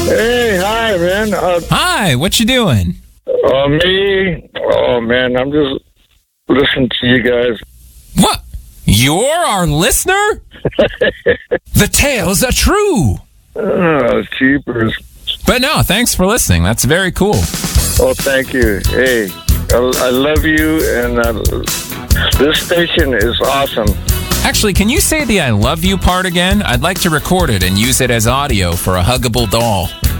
Hey, hi, man. Hi, what you doing? Me? Oh, man, I'm just listening to you guys. What? You're our listener? The tales are true. Oh, cheapers. But no, thanks for listening. That's very cool. Oh, thank you. Hey, I love you, and this station is awesome. Actually, can you say the I love you part again? I'd like to record it and use it as audio for a huggable doll.